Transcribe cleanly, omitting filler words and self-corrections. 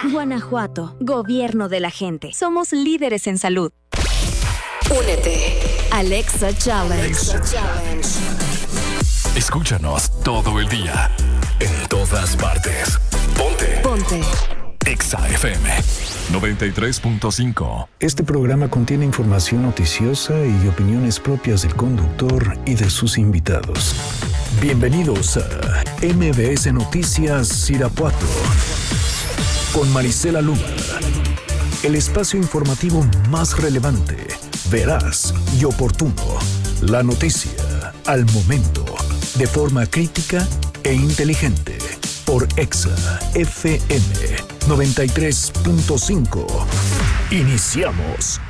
Guanajuato, gobierno de la gente. Somos líderes en salud. Únete. Alexa Challenge. Escúchanos todo el día, en todas partes. Ponte. Exa FM 93.5. Este programa contiene información noticiosa y opiniones propias del conductor y de sus invitados. Bienvenidos a MBS Noticias Irapuato con Marisela Luna. El espacio informativo más relevante, veraz y oportuno. La noticia al momento, de forma crítica e inteligente. Por Exa FM 93.5. Iniciamos.